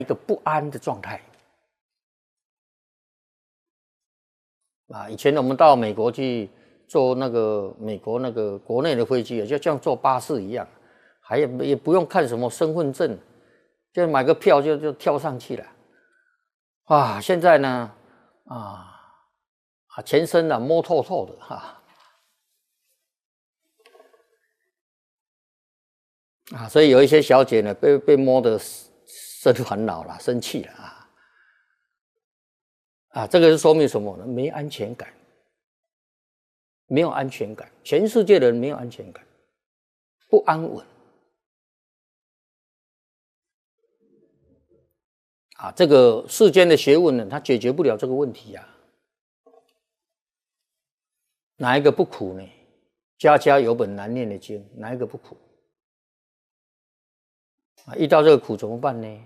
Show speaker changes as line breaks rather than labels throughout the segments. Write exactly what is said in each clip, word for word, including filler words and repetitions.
一个不安的状态。啊，以前我们到美国去坐那个美国那个国内的飞机，就像坐巴士一样，还也也不用看什么身份证，就买个票就就跳上去了。啊，现在呢，啊啊，全身啊摸透透的哈。啊，所以有一些小姐呢，被被摸得生烦恼了，生气了啊。啊，这个是说明什么呢？没安全感，没有安全感，全世界的人没有安全感，不安稳。啊，这个世间的学问呢，它解决不了这个问题呀、啊。哪一个不苦呢？家家有本难念的经，哪一个不苦？啊，遇到这个苦怎么办呢？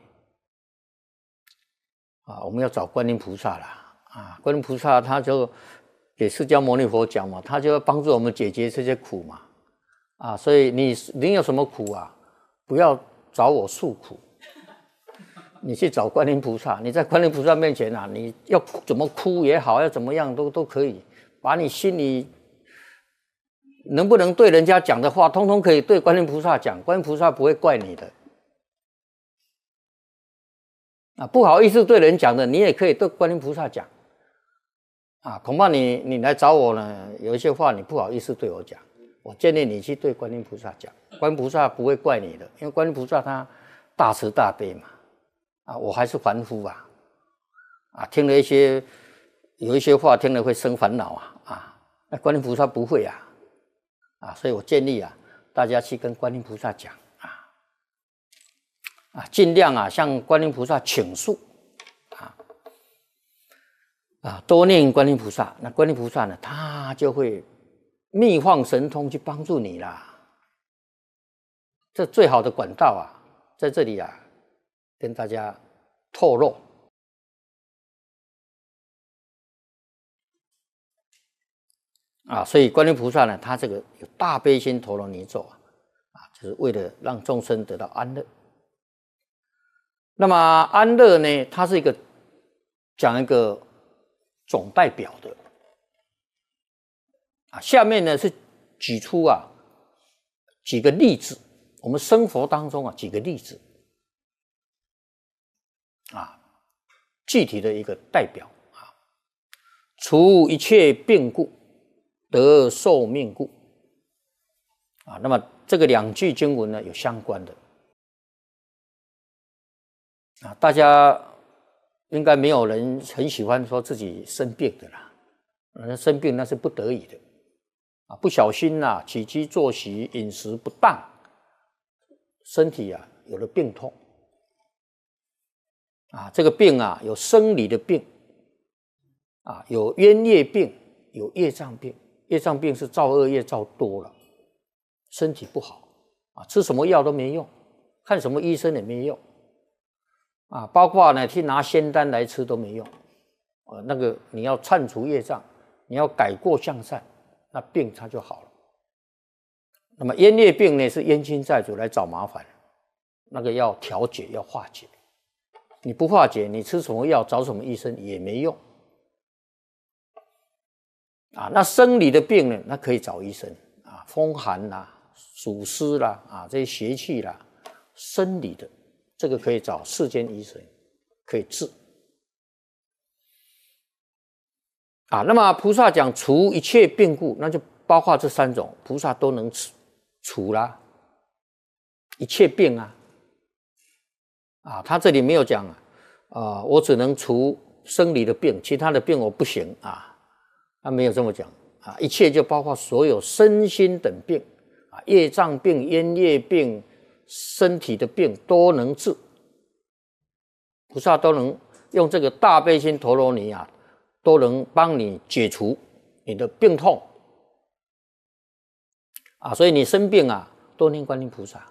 啊，我们要找观音菩萨啦！啊，观音菩萨他就给释迦牟尼佛讲嘛，他就要帮助我们解决这些苦嘛。啊，所以你你有什么苦啊？不要找我诉苦，你去找观音菩萨。你在观音菩萨面前啊，你要怎么哭也好，要怎么样都都可以，把你心里能不能对人家讲的话，通通可以对观音菩萨讲，观音菩萨不会怪你的。啊，不好意思对人讲的，你也可以对观音菩萨讲。啊，恐怕你你来找我呢，有一些话你不好意思对我讲，我建议你去对观音菩萨讲，观音菩萨不会怪你的，因为观音菩萨他大慈大悲嘛。啊，我还是凡夫啊，啊，听了一些有一些话听了会生烦恼啊，啊，那观音菩萨不会啊，啊，所以我建议啊，大家去跟观音菩萨讲。啊，尽量啊向观音菩萨倾诉，啊啊，多念观音菩萨，那观音菩萨呢，他就会秘放神通去帮助你啦。这最好的管道啊，在这里啊，跟大家透露。啊，所以观音菩萨呢，他这个有大悲心陀罗尼咒啊，啊，就是为了让众生得到安乐。那么安乐呢，它是一个讲一个总代表的啊。下面呢是举出啊几个例子，我们生活当中啊几个例子啊，具体的一个代表啊，除一切病故，得寿命故啊。那么这个两句经文呢有相关的。啊，大家应该没有人很喜欢说自己生病的啦，人生病那是不得已的，啊，不小心呐、啊，起居作息、饮食不当，身体啊有了病痛，啊，这个病啊有生理的病，啊，有冤业病，有业障病，业障病是造恶业造多了，身体不好，啊，吃什么药都没用，看什么医生也没用。啊，包括呢，去拿仙丹来吃都没用，呃，那个你要忏除业障，你要改过向善，那病它就好了。那么冤业病呢，是冤亲债主来找麻烦，那个要调解，要化解。你不化解，你吃什么药，找什么医生也没用。啊，那生理的病呢，那可以找医生啊，风寒啦、暑湿啦，啊，这些邪气啦，生理的。这个可以找世间医生，可以治。啊，那么菩萨讲除一切病故，那就包括这三种，菩萨都能除除啦，一切病啊。啊，他这里没有讲啊，啊，我只能除生理的病，其他的病我不行啊，他没有这么讲啊，一切就包括所有身心等病啊，业障病、冤业病。身体的病都能治，菩萨都能用这个大悲心陀罗尼啊，都能帮你解除你的病痛啊。所以你生病啊，多念观音菩萨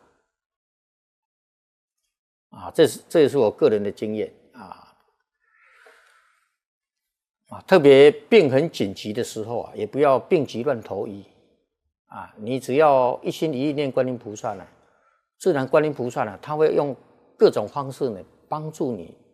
啊，这是这也是我个人的经验啊啊，特别病很紧急的时候啊，也不要病急乱投医啊，你只要一心一意念观音菩萨呢。自然观音菩萨呢，他会用各种方式呢帮助你